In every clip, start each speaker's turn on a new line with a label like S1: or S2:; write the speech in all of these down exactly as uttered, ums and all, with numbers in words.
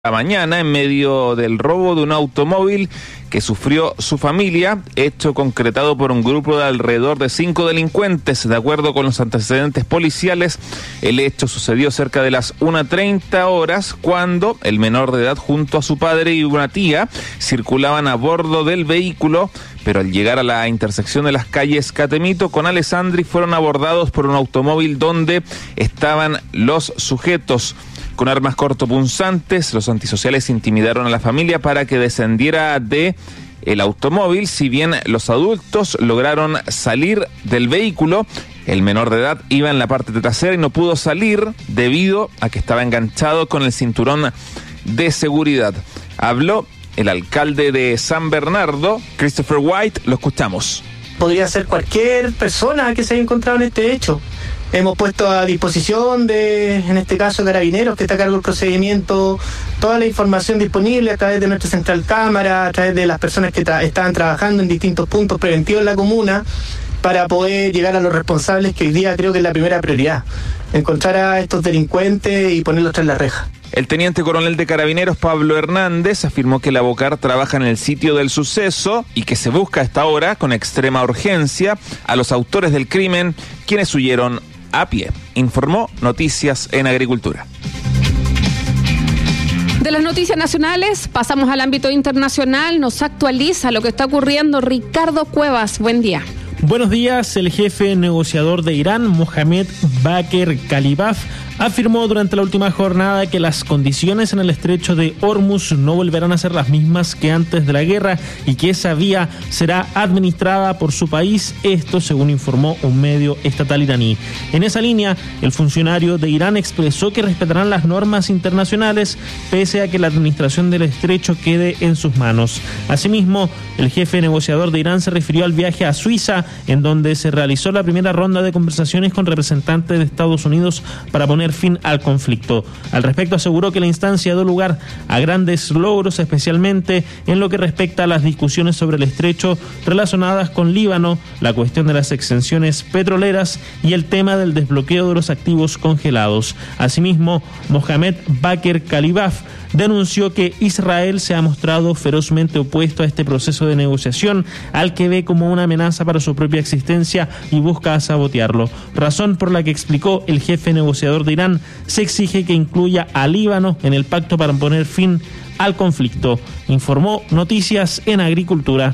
S1: La mañana, en medio del robo de un automóvil que sufrió su familia, hecho concretado por un grupo de alrededor de cinco delincuentes. De acuerdo con los antecedentes policiales, el hecho sucedió cerca de las una treinta horas, cuando el menor de edad junto a su padre y una tía circulaban a bordo del vehículo, pero al llegar a la intersección de las calles Catemito con Alessandri fueron abordados por un automóvil donde estaban los sujetos. Con armas cortopunzantes, los antisociales intimidaron a la familia para que descendiera de el automóvil. Si bien los adultos lograron salir del vehículo, el menor de edad iba en la parte trasera y no pudo salir debido a que estaba enganchado con el cinturón de seguridad. Habló el alcalde de San Bernardo, Christopher White. Lo escuchamos.
S2: Podría ser cualquier persona que se haya encontrado en este hecho. Hemos puesto a disposición de, en este caso, Carabineros, que está a cargo del procedimiento, toda la información disponible a través de nuestra central cámara, a través de las personas que tra- estaban trabajando en distintos puntos preventivos en la comuna, para poder llegar a los responsables, que hoy día creo que es la primera prioridad, encontrar a estos delincuentes y ponerlos tras la reja.
S1: El teniente coronel de Carabineros, Pablo Hernández, afirmó que el Abocar trabaja en el sitio del suceso y que se busca a esta hora, con extrema urgencia, a los autores del crimen, quienes huyeron a pie. Informó Noticias en Agricultura.
S3: De las noticias nacionales, pasamos al ámbito internacional. Nos actualiza lo que está ocurriendo Ricardo Cuevas. Buen día.
S4: Buenos días. El jefe negociador de Irán, Mohamed Bakr Kalibaf, afirmó durante la última jornada que las condiciones en el estrecho de Hormuz no volverán a ser las mismas que antes de la guerra y que esa vía será administrada por su país, esto según informó un medio estatal iraní. En esa línea, el funcionario de Irán expresó que respetarán las normas internacionales pese a que la administración del estrecho quede en sus manos. Asimismo, el jefe negociador de Irán se refirió al viaje a Suiza, en donde se realizó la primera ronda de conversaciones con representantes de Estados Unidos para poner fin al conflicto. Al respecto, aseguró que la instancia dio lugar a grandes logros, especialmente en lo que respecta a las discusiones sobre el estrecho relacionadas con Líbano, la cuestión de las exenciones petroleras y el tema del desbloqueo de los activos congelados. Asimismo, Mohamed Bakr Kalibaf denunció que Israel se ha mostrado ferozmente opuesto a este proceso de negociación, al que ve como una amenaza para su propia existencia y busca sabotearlo, razón por la que, explicó el jefe negociador de Irán, se exige que incluya a Líbano en el pacto para poner fin al conflicto. Informó Noticias en Agricultura.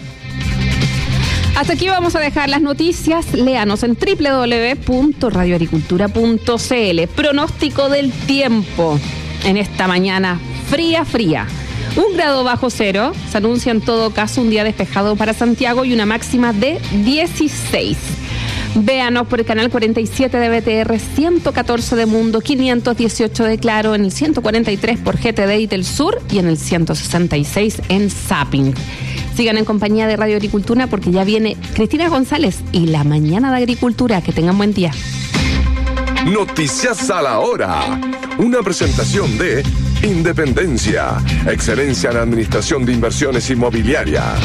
S3: Hasta aquí vamos a dejar las noticias. Léanos en doble u doble u doble u punto radio agricultura punto c l. Pronóstico del tiempo en esta mañana fría, fría. Un grado bajo cero. Se anuncia en todo caso un día despejado para Santiago y una máxima de dieciséis. Véanos por el canal cuarenta y siete de B T R, ciento catorce de Mundo, quinientos dieciocho de Claro, en el ciento cuarenta y tres por G T D y del Sur y en el ciento sesenta y seis en Zapping. Sigan en compañía de Radio Agricultura porque ya viene Cristina González y la mañana de Agricultura. Que tengan buen día.
S5: Noticias a la hora. Una presentación de Independencia, excelencia en administración de inversiones inmobiliarias.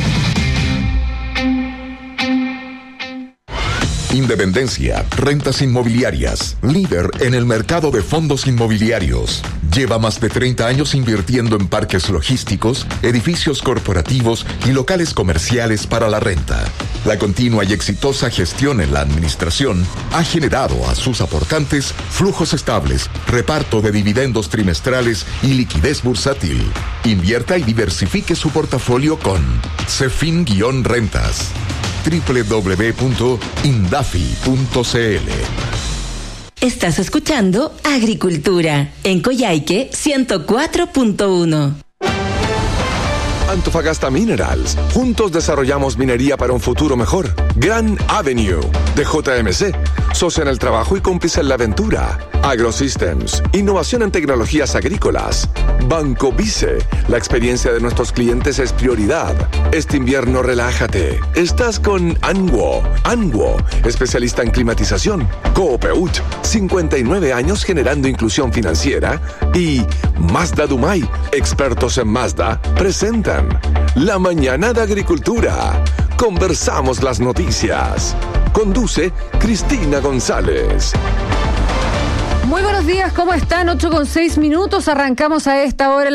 S5: Independencia, rentas inmobiliarias, líder en el mercado de fondos inmobiliarios. Lleva más de treinta años invirtiendo en parques logísticos, edificios corporativos y locales comerciales para la renta. La continua y exitosa gestión en la administración ha generado a sus aportantes flujos estables, reparto de dividendos trimestrales y liquidez bursátil. Invierta y diversifique su portafolio con Cefin-Rentas. doble u doble u doble u punto indafi punto c l.
S6: Estás escuchando Agricultura en Coyhaique ciento cuatro punto uno.
S5: Antofagasta Minerals. Juntos desarrollamos minería para un futuro mejor. Grand Avenue de J M C. Socia en el trabajo y cómplice en la aventura. AgroSystems. Innovación en tecnologías agrícolas. Banco Vice. La experiencia de nuestros clientes es prioridad. Este invierno relájate. Estás con Anwo. Anwo. Especialista en climatización. Coopeut. cincuenta y nueve años generando inclusión financiera. Y Mazda Dumay. Expertos en Mazda. Presentan La Mañana de Agricultura. Conversamos las noticias. Conduce Cristina González.
S7: Muy buenos días, ¿cómo están? ocho con seis minutos, arrancamos a esta hora.